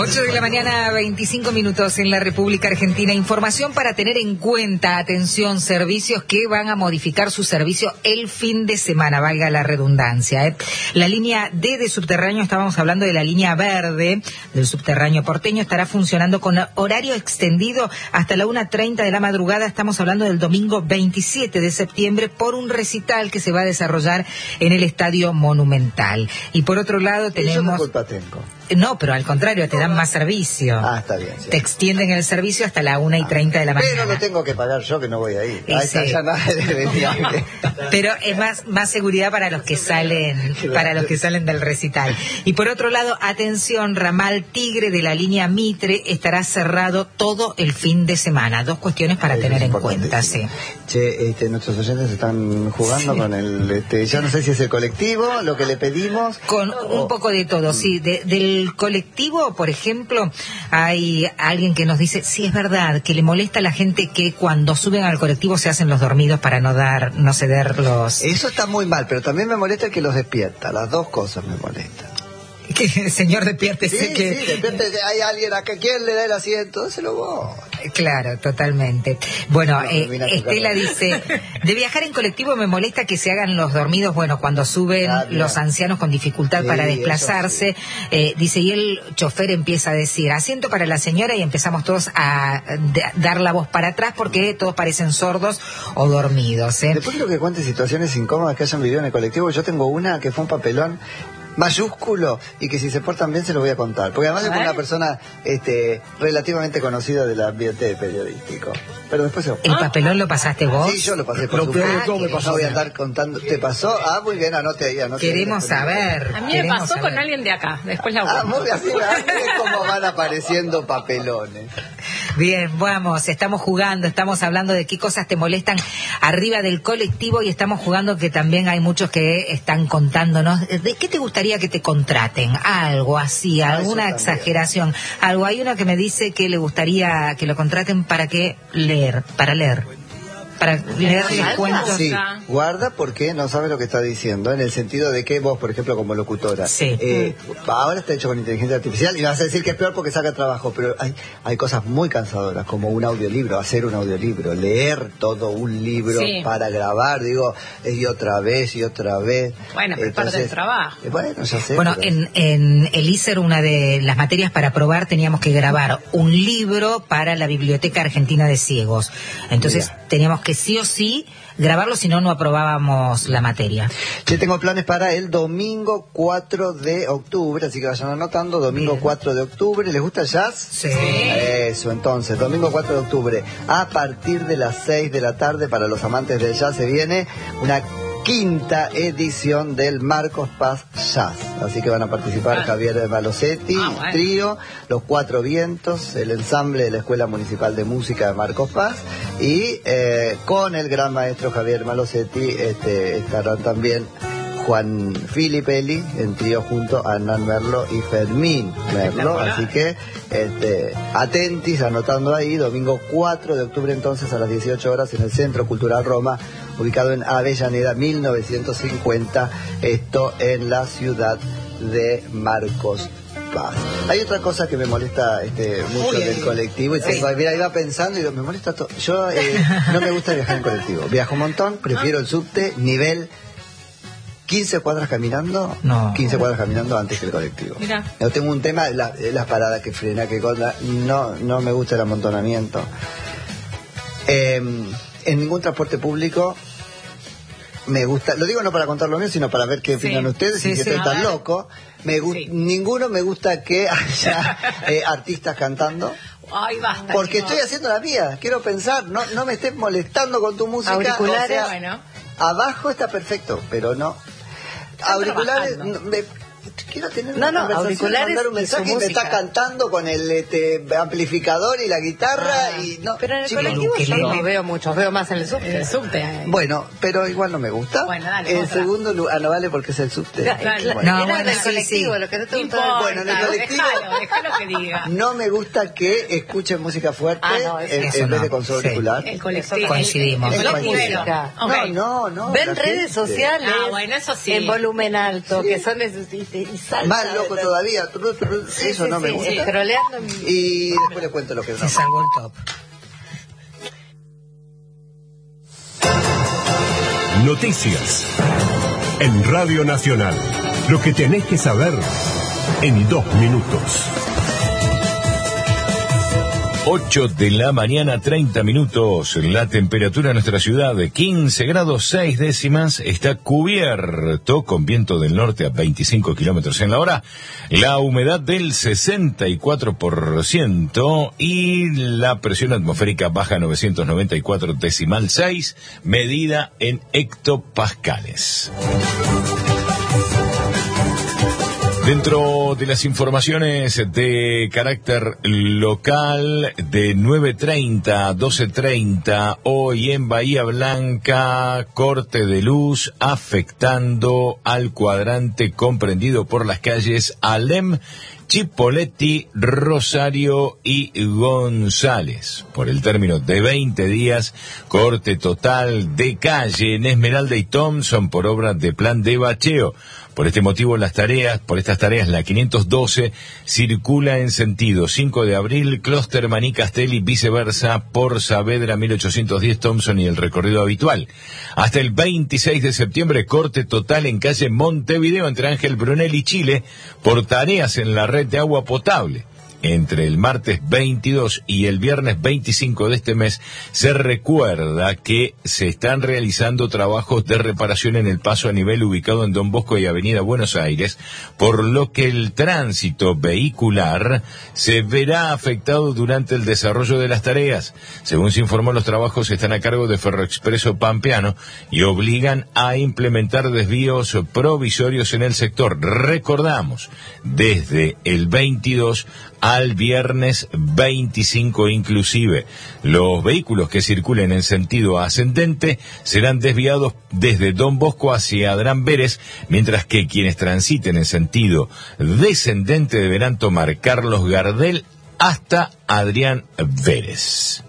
8 de la mañana, 25 minutos en la República Argentina. Información para tener en cuenta. Atención, servicios que van a modificar su servicio el fin de semana, valga la redundancia. La línea D de subterráneo, estábamos hablando de la línea verde del subterráneo porteño, estará funcionando con horario extendido hasta la 1:30 de la madrugada. Estamos hablando del domingo 27 de septiembre por un recital que se va a desarrollar en el Estadio Monumental. Y por otro lado tenemos... Eso no es culpa tengo. No, pero al contrario, te dan más servicio. Ah, está bien. Sí. Te extienden el servicio hasta la 1:30 de la mañana. Pero lo tengo que pagar yo, que no voy a ir. Sí. Ahí está, ya nada de Pero es más seguridad para los que salen, claro, para los que salen del recital. Y por otro lado, atención, ramal Tigre de la línea Mitre estará cerrado todo el fin de semana. Dos cuestiones para tener en cuenta, sí. Che, nuestros oyentes están jugando con el, ya no sé si es el colectivo, lo que le pedimos. Con un poco de todo, sí. Del colectivo, por ejemplo, hay alguien que nos dice, sí, es verdad, que le molesta a la gente que cuando suben al colectivo se hacen los dormidos para no ceder los... Eso está muy mal, pero también me molesta el que los despierta. Las dos cosas me molestan. Que el señor despiértese, sí, que... Sí, despiértese, hay alguien acá, ¿quién le da el asiento? Dáselo vos. Claro, totalmente. Bueno, Estela dice, de viajar en colectivo me molesta que se hagan los dormidos, bueno, cuando suben los ancianos con dificultad para desplazarse. Sí. Dice, y el chofer empieza a decir, asiento para la señora, y empezamos todos a dar la voz para atrás porque todos parecen sordos o dormidos. Después creo que cuente situaciones incómodas que hayan vivido en el colectivo. Yo tengo una que fue un papelón mayúsculo y que si se portan bien se lo voy a contar, porque además es una persona relativamente conocida del ambiente periodístico, pero después ¿El papelón lo pasaste vos? Sí, yo lo pasé por supuesto. ¿Cómo me pasó? Voy a andar contando. ¿Te pasó? Ah, muy bien, anote ahí. Queremos saber. A mí me pasó con alguien de acá, después la cuento. Muy bien, es como van apareciendo papelones. Bien, vamos, estamos jugando, estamos hablando de qué cosas te molestan arriba del colectivo y estamos jugando que también hay muchos que están contándonos. ¿De qué te gustaría que te contraten? Algo así, alguna exageración. Algo. Hay uno que me dice que le gustaría que lo contraten para leer. Para leerles cuentos. Sí, guarda porque no sabe lo que está diciendo, en el sentido de que vos, por ejemplo, como locutora, ahora está hecho con inteligencia artificial y vas a decir que es peor porque saca trabajo, pero hay cosas muy cansadoras, como un audiolibro, hacer un audiolibro, leer todo un libro para grabar, y otra vez. Bueno, pero parte del trabajo. Bueno, ya sé. Bueno, en el ISER, una de las materias para probar, teníamos que grabar un libro para la Biblioteca Argentina de Ciegos. Entonces, teníamos que sí o sí grabarlo, si no, no aprobábamos la materia. Yo tengo planes para el domingo 4 de octubre, así que vayan anotando, domingo 4 de octubre. ¿Les gusta el jazz? Sí. Eso, entonces, domingo 4 de octubre, a partir de las 6 de la tarde, para los amantes del jazz, se viene una quinta edición del Marcos Paz Jazz. Así que van a participar Javier Malosetti, trío, Los Cuatro Vientos, el ensamble de la Escuela Municipal de Música de Marcos Paz, y con el gran maestro Javier Malosetti estarán también Juan Filipelli en trío junto a Hernán Merlo y Fermín Merlo. Así que atentis, anotando ahí, domingo 4 de octubre entonces a las 18 horas en el Centro Cultural Roma, ubicado en Avellaneda 1950, esto en la ciudad de Marcos Paz. Hay otra cosa que me molesta mucho del colectivo, y mira, iba pensando y me molesta todo. Yo no me gusta viajar en colectivo, viajo un montón, prefiero el subte, nivel 15 cuadras caminando, 15 cuadras caminando antes que el colectivo. Mirá. Yo tengo un tema, las paradas que frena, no me gusta el amontonamiento. En ningún transporte público me gusta, lo digo no para contar lo mío, sino para ver qué opinan ustedes, y si estoy tan loco. Ninguno me gusta que haya artistas cantando. Ay, basta. Porque estoy haciendo la mía, quiero pensar, no me estés molestando con tu música. Auriculares, abajo está perfecto, pero no. Auriculares, quiero tener una conversación, mandar un mensaje, y me está cantando con el amplificador y la guitarra y no. Pero en el colectivo yo no veo muchos, veo más en el subte. Bueno, pero igual no me gusta. Bueno, dale. En segundo lugar, no vale porque es el subte. Bueno, en el colectivo, lo que no te gusta. Bueno, en el colectivo déjalo que diga. No me gusta que escuchen música fuerte en vez de con su auricular. El colectivo. Coincidimos. No. No. Ven redes sociales. Bueno, eso sí. En volumen alto, que son de sus hijos. y salta. Más loco todavía. Eso no me gusta. Scrolleando. Y después les cuento lo que no. Se salvó el top. Noticias en Radio Nacional. Lo que tenés que saber en 2 minutos. 8 de la mañana, 30 minutos. La temperatura en nuestra ciudad de 15 grados 6 décimas. Está cubierto con viento del norte a 25 kilómetros en la hora. La humedad del 64% y la presión atmosférica baja a 994,6, medida en hectopascales. Dentro de las informaciones de carácter local, de 9:30 a 12:30, hoy en Bahía Blanca, corte de luz afectando al cuadrante comprendido por las calles Alem, Chipoleti, Rosario y González. Por el término de 20 días, corte total de calle en Esmeralda y Thompson por obra de plan de bacheo. Por este motivo, por estas tareas, la 512 circula en sentido 5 de abril, Clúster, Maní, Castelli, viceversa, por Saavedra, 1810, Thompson y el recorrido habitual. Hasta el 26 de septiembre, corte total en calle Montevideo entre Ángel Brunel y Chile por tareas en la red de agua potable. Entre el martes 22 y el viernes 25 de este mes, se recuerda que se están realizando trabajos de reparación en el paso a nivel ubicado en Don Bosco y Avenida Buenos Aires, por lo que el tránsito vehicular se verá afectado durante el desarrollo de las tareas. Según se informó, los trabajos están a cargo de Ferroexpreso Pampeano y obligan a implementar desvíos provisorios en el sector. Recordamos, desde el 22 al viernes 25 inclusive. Los vehículos que circulen en sentido ascendente serán desviados desde Don Bosco hacia Adrián Vélez, mientras que quienes transiten en sentido descendente deberán tomar Carlos Gardel hasta Adrián Vélez.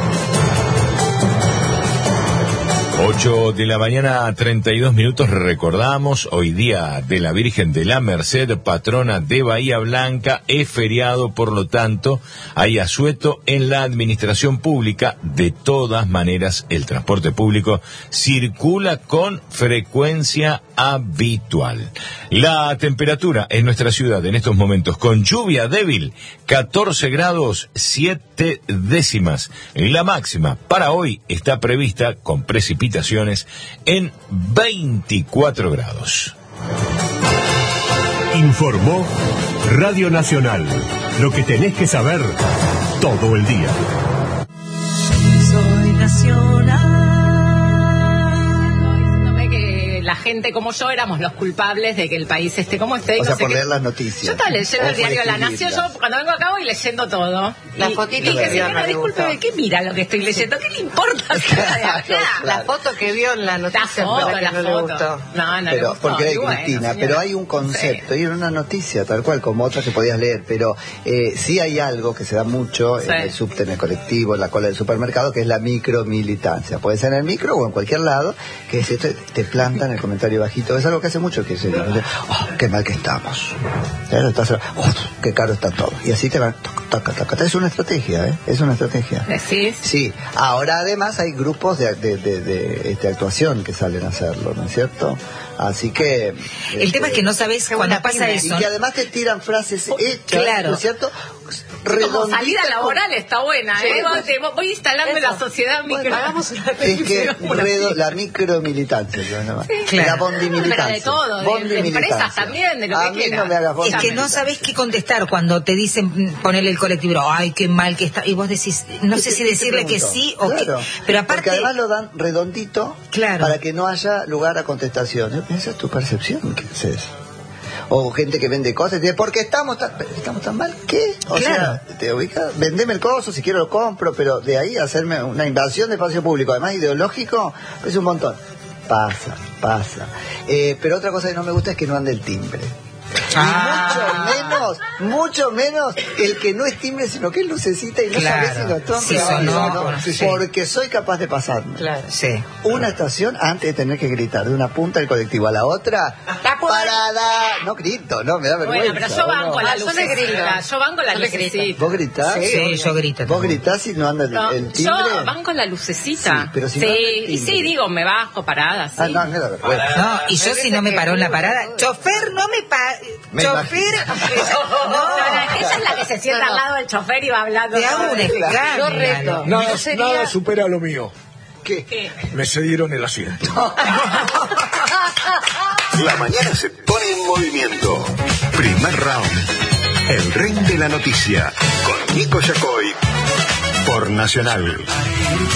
8 de la mañana, 32 minutos. Recordamos, hoy día de la Virgen de la Merced, patrona de Bahía Blanca, es feriado, por lo tanto, hay asueto en la administración pública. De todas maneras, el transporte público circula con frecuencia habitual. La temperatura en nuestra ciudad en estos momentos, con lluvia débil, 14 grados 7 décimas. La máxima para hoy está prevista con precipitaciones en 24 grados. Informó Radio Nacional. Lo que tenés que saber todo el día. Soy nacional. La gente como yo éramos los culpables de que el país esté como esté. O sea, no sé por qué. leer las noticias. Yo estaba leyendo el diario La Nación. escribirlas. Yo cuando vengo acá voy leyendo todo. La fotito dije, que vio, señora, no le discúlpeme, gustó. ¿qué mira lo que estoy leyendo? ¿Qué le importa si era de acá? La foto que vio en la noticia, La foto, ¿verdad que la no le foto. gustó? No le Pero, gustó. porque era Y de bueno, Cristina, señora. pero hay un concepto, y era una noticia tal cual, como otras que podías leer, pero sí hay algo que se da mucho Sí. en el subte, en el colectivo, en la cola del supermercado, que es la micromilitancia. Puede ser en el micro o en cualquier lado, que es esto, te plantan el comentario bajito. Es algo que hace mucho que se qué mal que estamos. Claro, qué caro está todo. Y así te van, taca, taca, taca. Es una estrategia, ¿eh? Es una estrategia. ¿Decís? Sí, ahora además hay grupos de actuación que salen a hacerlo, ¿no es cierto? Así que... El tema es que no sabes cuando una pasa pyme. eso. Y que además te tiran frases hechas, claro. ¿no es cierto? Como salida laboral está buena, ¿eh? Sí. Voy instalando Eso. la sociedad micro. Bueno, hagamos una Es que la micromilitancia, Claro. la bondimilitancia. Pero de todo, de Bondimilitancia. empresas también, de lo que A mí quiera. no me hagas Es bondimilitancia. que no sabes qué contestar cuando te dicen ponerle el colectivo, ay, qué mal que está. Y vos decís, no sé si decirle que sí o claro, que. Pero aparte. porque además lo dan redondito, Claro. para que no haya lugar a contestación. Esa es tu percepción, ¿qué es eso? O gente que vende cosas y dice, ¿por qué estamos tan mal? ¿Qué? O Claro. sea, te ubicas, vendeme el coso, si quiero lo compro, pero de ahí hacerme una invasión de espacio público, además ideológico, es un montón. Pasa. Pero otra cosa que no me gusta es que no ande el timbre. Y mucho menos el que no es timbre, sino que es lucecita y no Claro. sabes si lo toca. Sí, sonó, sí. Porque soy capaz de pasarme. Claro. Sí. Una estación, antes de tener que gritar de una punta del colectivo a la otra, parada. No grito, no, me da vergüenza. Bueno, pero yo banco la Yo le lucecita. grito. Yo banco la Yo le grito. lucecita. ¿Vos gritás? Sí, yo grito. ¿Vos también. gritás y no anda No, el timbre? yo banco la lucecita. Sí, pero si no anda el y timbre. sí, digo, me bajo parada, sí. Ah, no, me da vergüenza. No, y yo si no me paró en la parada, chofer, no me Me chofer, Ella es la que se sienta No, no. al lado del chofer y va hablando. te hago un Yo escándalo. reto. Nada, Yo sería- nada supera lo mío. ¿Qué? ¿Qué? Me cedieron el asiento. La mañana se pone en movimiento. Primer round. El ring de la noticia. Con Nico Yacoy. Por Nacional.